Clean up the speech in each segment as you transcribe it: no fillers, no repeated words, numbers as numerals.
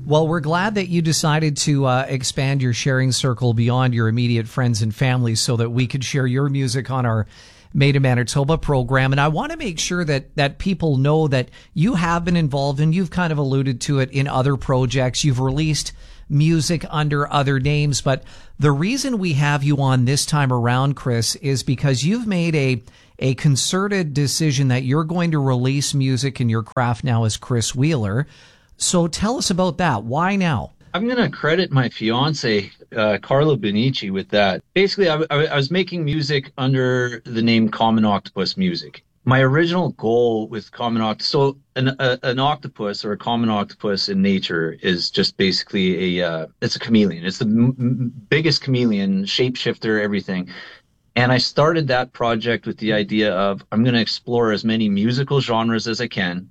Well, we're glad that you decided to expand your sharing circle beyond your immediate friends and family so that we could share your music on our Made in Manitoba program. And I want to make sure that people know that you have been involved, and you've kind of alluded to it in other projects. You've released music under other names. But the reason we have you on this time around, Chris, is because you've made a concerted decision that you're going to release music in your craft now as Chris Wheeler. So tell us about that. Why now? I'm going to credit my fiance, Carla Benici, with that. Basically, I was making music under the name Common Octopus Music. My original goal with Common Octopus, so an octopus or a common octopus in nature is just basically it's a chameleon. It's the biggest chameleon, shapeshifter, everything. And I started that project with the idea of I'm going to explore as many musical genres as I can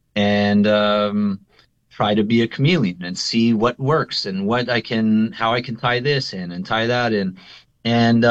and try to be a chameleon and see what works and how I can tie this in and tie that in. And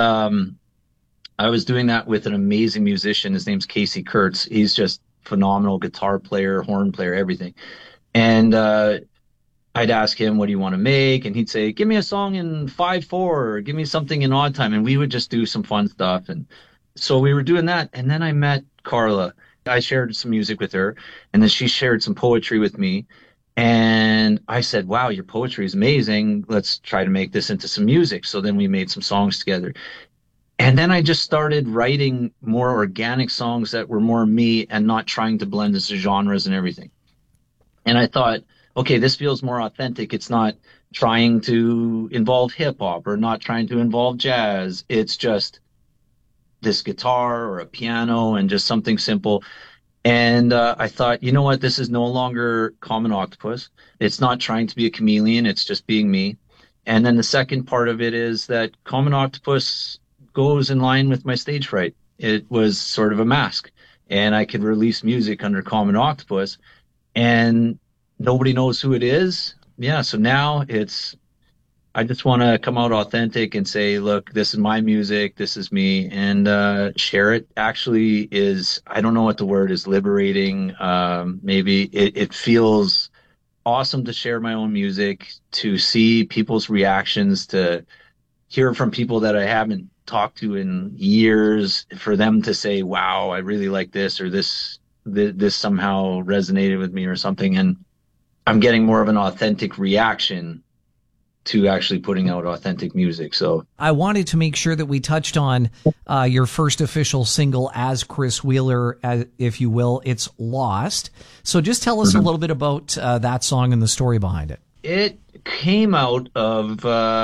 I was doing that with an amazing musician. His name's Casey Kurtz. He's just phenomenal guitar player, horn player, everything. And I'd ask him, what do you want to make? And he'd say, give me a song in 5/4 or give me something in odd time. And we would just do some fun stuff. And so we were doing that. And then I met Carla. I shared some music with her, and then she shared some poetry with me. And I said, wow, your poetry is amazing. Let's try to make this into some music. So then we made some songs together. And then I just started writing more organic songs that were more me and not trying to blend into genres and everything. And I thought, okay, this feels more authentic. It's not trying to involve hip hop or not trying to involve jazz. It's just this guitar or a piano and just something simple. And I thought, you know what? This is no longer Common Octopus. It's not trying to be a chameleon. It's just being me. And then the second part of it is that Common Octopus goes in line with my stage fright. It was sort of a mask. And I could release music under Common Octopus. And nobody knows who it is. Yeah, so now I just want to come out authentic and say, look, this is my music, this is me, and share it. Actually I don't know what the word is, liberating. Maybe it feels awesome to share my own music, to see people's reactions, to hear from people that I haven't talked to in years, for them to say, wow, I really like this, or this somehow resonated with me or something. And I'm getting more of an authentic reaction to actually putting out authentic music. So I wanted to make sure that we touched on your first official single as Chris Wheeler, if you will. It's Lost. So just tell us a little bit about that song and the story behind it. It came out of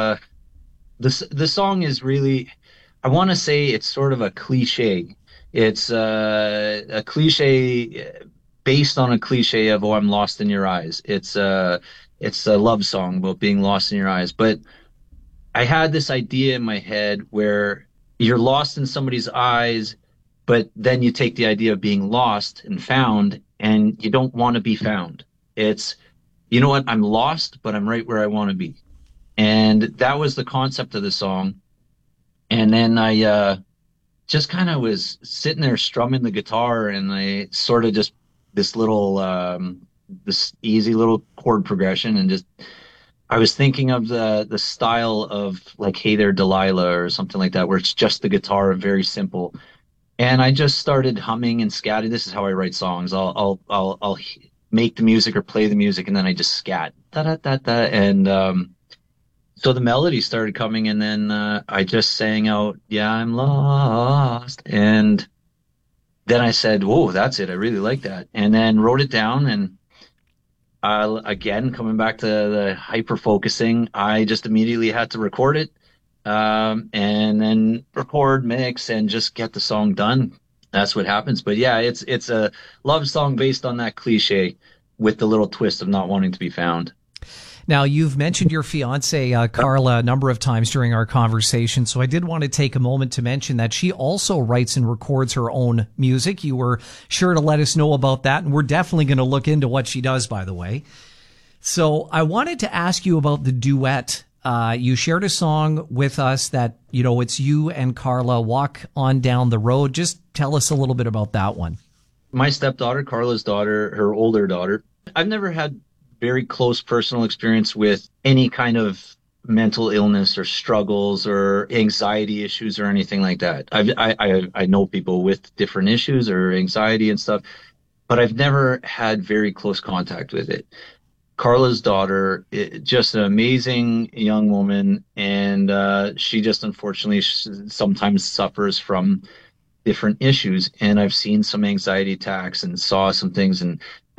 the song is really, I want to say it's sort of a cliche. It's a cliche based on a cliche of, oh, I'm lost in your eyes. It's a love song about being lost in your eyes. But I had this idea in my head where you're lost in somebody's eyes, but then you take the idea of being lost and found, and you don't want to be found. It's, you know what, I'm lost, but I'm right where I want to be. And that was the concept of the song. And then I just kind of was sitting there strumming the guitar, and I sort of just this little this easy little chord progression, and just I was thinking of the style of like Hey There Delilah or something like that, where it's just the guitar, very simple. And I just started humming and scatting. This is how I write songs. I'll make the music or play the music, and then I just scat da da da da, and so the melody started coming, and then I just sang out, yeah, I'm lost. And then I said, whoa, that's it, I really like that. And then wrote it down, and again, coming back to the hyper focusing, I just immediately had to record it, and then record, mix, and just get the song done. That's what happens. But yeah, it's a love song based on that cliche with the little twist of not wanting to be found. Now, you've mentioned your fiance, Carla, a number of times during our conversation, so I did want to take a moment to mention that she also writes and records her own music. You were sure to let us know about that, and we're definitely going to look into what she does, by the way. So I wanted to ask you about the duet. You shared a song with us that, you know, it's you and Carla, Walk On Down the Road. Just tell us a little bit about that one. My stepdaughter, Carla's daughter, her older daughter. I've never had very close personal experience with any kind of mental illness or struggles or anxiety issues or anything like that. I know people with different issues or anxiety and stuff, but I've never had very close contact with it. Carla's daughter, just an amazing young woman, and she just unfortunately sometimes suffers from different issues. And I've seen some anxiety attacks and saw some things, and